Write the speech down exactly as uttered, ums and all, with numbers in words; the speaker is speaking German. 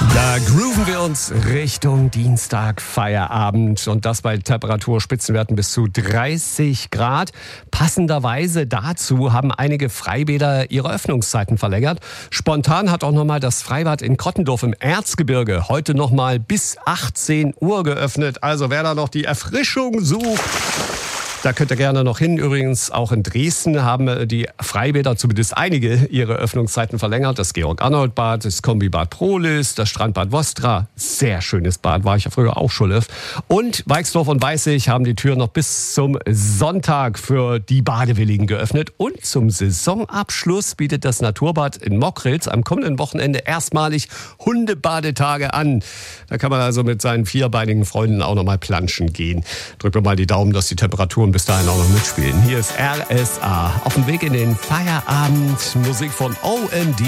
Da grooven wir uns Richtung Dienstag, Feierabend und das bei Temperaturspitzenwerten bis zu dreißig Grad. Passenderweise dazu haben einige Freibäder ihre Öffnungszeiten verlängert. Spontan hat auch nochmal das Freibad in Krottendorf im Erzgebirge heute nochmal bis achtzehn Uhr geöffnet. Also wer da noch die Erfrischung sucht, da könnt ihr gerne noch hin. Übrigens auch in Dresden haben die Freibäder, zumindest einige, ihre Öffnungszeiten verlängert. Das Georg-Arnold-Bad, das Kombibad Prohlis, das Strandbad Vostra. Sehr schönes Bad, war ich ja früher auch schon öfter. Und Weixdorf und Weißig haben die Tür noch bis zum Sonntag für die Badewilligen geöffnet. Und zum Saisonabschluss bietet das Naturbad in Mockritz am kommenden Wochenende erstmalig Hundebadetage an. Da kann man also mit seinen vierbeinigen Freunden auch noch mal planschen gehen. Drückt mir mal die Daumen, dass die Temperaturen bis dahin auch noch mitspielen. Hier ist R S A auf dem Weg in den Feierabend. Musik von O M D.